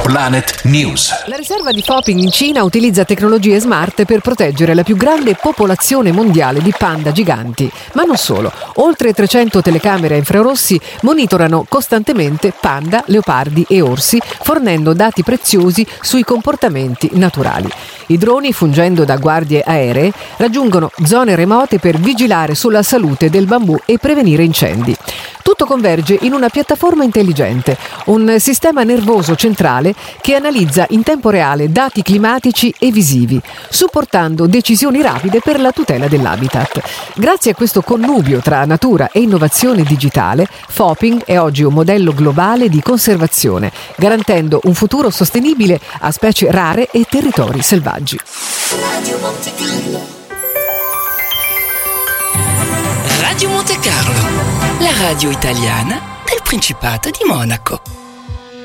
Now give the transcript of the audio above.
Planet News. La riserva di Foping in Cina utilizza tecnologie smart per proteggere la più grande popolazione mondiale di panda giganti. Ma non solo. Oltre 300 telecamere a infrarossi monitorano costantemente panda, leopardi e orsi, fornendo dati preziosi sui comportamenti naturali. I droni, fungendo da guardie aeree, raggiungono zone remote per vigilare sulla salute del bambù e prevenire incendi. Tutto converge in una piattaforma intelligente, un sistema nervoso centrale che analizza in tempo reale dati climatici e visivi, supportando decisioni rapide per la tutela dell'habitat. Grazie a questo connubio tra natura e innovazione digitale, Foping è oggi un modello globale di conservazione, garantendo un futuro sostenibile a specie rare e territori selvaggi. Radio Monte Carlo, la radio italiana del Principato di Monaco.